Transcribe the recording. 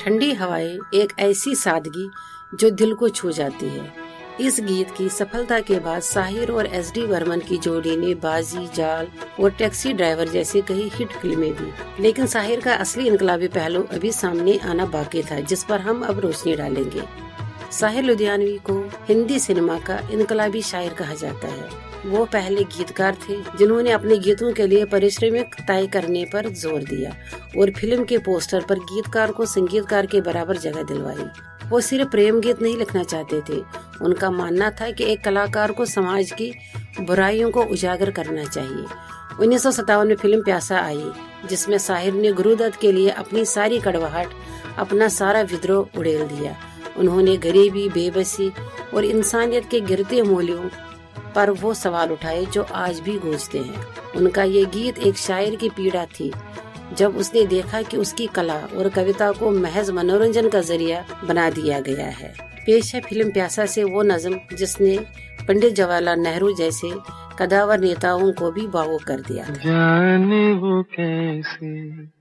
ठंडी हवाएं, एक ऐसी सादगी जो दिल को छू जाती है। इस गीत की सफलता के बाद साहिर और एस.डी. बर्मन की जोड़ी ने बाजी, जाल और टैक्सी ड्राइवर जैसे कई हिट फिल्में दी, लेकिन साहिर का असली इनकलाबी पहलू अभी सामने आना बाकी था, जिस पर हम अब रोशनी डालेंगे। साहिर लुधियानवी को हिंदी सिनेमा का इनकलाबी शायर कहा जाता है। वो पहले गीतकार थे जिन्होंने अपने गीतों के लिए पारिश्रमिक तय करने पर जोर दिया और फिल्म के पोस्टर पर गीतकार को संगीतकार के बराबर जगह दिलवाई। वो सिर्फ प्रेम गीत नहीं लिखना चाहते थे, उनका मानना था कि एक कलाकार को समाज की बुराइयों को उजागर करना चाहिए। 1957 में फिल्म प्यासा आई, जिसमें साहिर ने गुरुदत्त के लिए अपनी सारी कड़वाहट, अपना सारा विद्रोह उड़ेल दिया। उन्होंने गरीबी, बेबसी और इंसानियत के गिरते मूल्यों पर वो सवाल उठाए जो आज भी गूंजते हैं। उनका ये गीत एक शायर की पीड़ा थी, जब उसने देखा कि उसकी कला और कविता को महज मनोरंजन का जरिया बना दिया गया है। पेश है फिल्म प्यासा से वो नज़्म जिसने पंडित जवाहरलाल नेहरू जैसे कदावर नेताओं को भी भावुक कर दिया था। जाने वो कैसे